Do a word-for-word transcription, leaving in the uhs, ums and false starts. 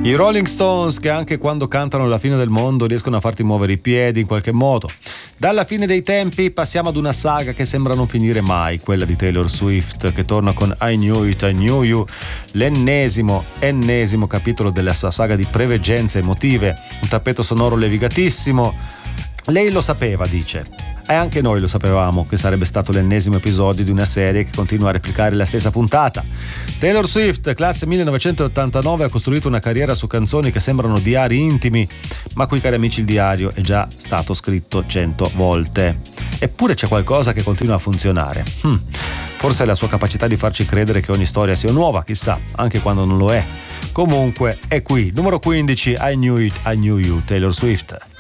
I Rolling Stones, che anche quando cantano la fine del mondo riescono a farti muovere i piedi in qualche modo. Dalla fine dei tempi passiamo ad una saga che sembra non finire mai, quella di Taylor Swift, che torna con I Knew It, I Knew You, l'ennesimo, ennesimo capitolo della sua saga di preveggenze emotive, un tappeto sonoro levigatissimo. Lei lo sapeva, dice. E anche noi lo sapevamo che sarebbe stato l'ennesimo episodio di una serie che continua a replicare la stessa puntata. Taylor Swift, classe millenovecentottantanove, ha costruito una carriera su canzoni che sembrano diari intimi, ma qui, cari amici, il diario è già stato scritto cento volte. Eppure c'è qualcosa che continua a funzionare. Hm. Forse è la sua capacità di farci credere che ogni storia sia nuova, chissà, anche quando non lo è. Comunque è qui, numero quindici, I Knew It, I Knew You, Taylor Swift.